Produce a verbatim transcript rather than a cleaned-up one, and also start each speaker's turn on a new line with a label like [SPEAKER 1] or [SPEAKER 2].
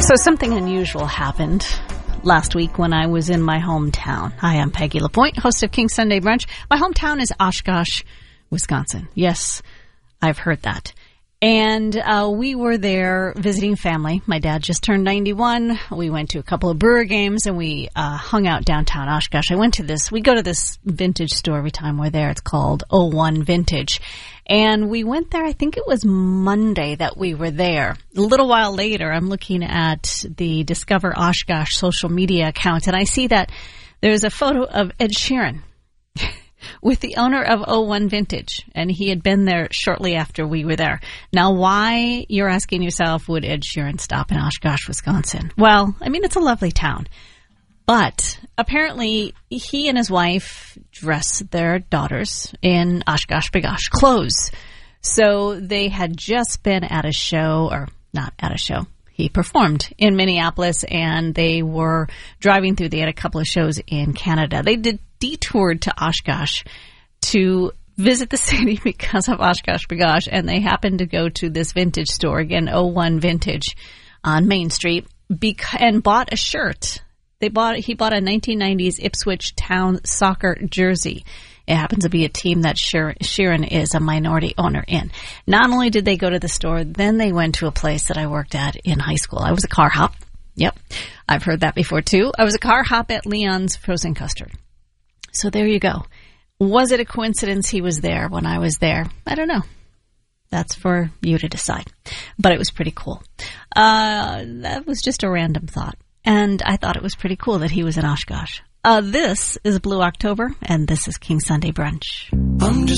[SPEAKER 1] So something unusual happened last week when I was in my hometown. Hi, I'm Peggy LaPointe, host of King Sunday Brunch. My hometown is Oshkosh, Wisconsin. Yes, I've heard that. And uh, we were there visiting family. My dad just turned ninety-one. We went to a couple of Brewer games, and we uh, hung out downtown Oshkosh. I went to this, we go to this vintage store every time we're there. It's called oh one Vintage. And we went there, I think it was Monday that we were there. A little while later, I'm looking at the Discover Oshkosh social media account, and I see that there's a photo of Ed Sheeran with the owner of oh one Vintage, and he had been there shortly after we were there. Now, why, you're asking yourself, would Ed Sheeran stop in Oshkosh, Wisconsin? Well, I mean, it's a lovely town. But apparently he and his wife dress their daughters in Oshkosh B'gosh clothes. So they had just been at a show, or not at a show. He performed in Minneapolis, and they were driving through. They had a couple of shows in Canada. They did detoured to Oshkosh to visit the city because of Oshkosh B'gosh, and they happened to go to this vintage store, again, oh one Vintage on Main Street, bec- and bought a shirt. They bought he bought a nineteen nineties Ipswich Town soccer jersey. It happens to be a team that Sheeran is a minority owner in. Not only did they go to the store, then they went to a place that I worked at in high school. I was a car hop. Yep, I've heard that before too. I was a car hop at Leon's Frozen Custard. So there you go. Was it a coincidence he was there when I was there? I don't know. That's for you to decide. But it was pretty cool. Uh, that was just a random thought. And I thought it was pretty cool that he was in Oshkosh. Uh, this is Blue October, and this is King Sunday Brunch.
[SPEAKER 2] I'm just